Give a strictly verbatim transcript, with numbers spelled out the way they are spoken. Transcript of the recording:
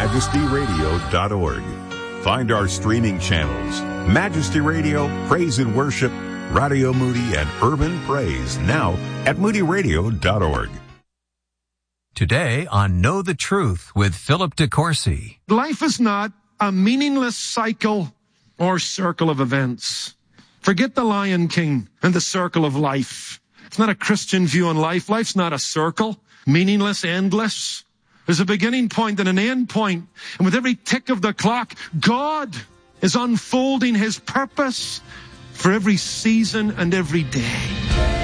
majesty radio dot org. Find our streaming channels, Majesty Radio, Praise and Worship, Radio Moody, and Urban Praise, now at moody radio dot org. Today on Know the Truth with Philip DeCourcy. Life is not a meaningless cycle or circle of events. Forget the Lion King and the circle of life. It's not a Christian view on life. Life's not a circle, meaningless, endless. There's a beginning point and an end point. And with every tick of the clock, God is unfolding his purpose for every season and every day.